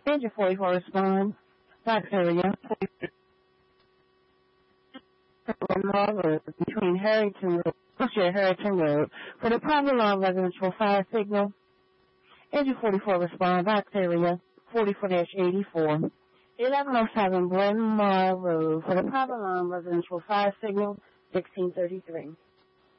Engine 44 respond. Fox area. 44 Road between Harrington Road for the private line residential fire signal. Engine 44 respond. Fox area. 44-84. 1107 Glen Mile Road for the private line residential fire signal. 1633.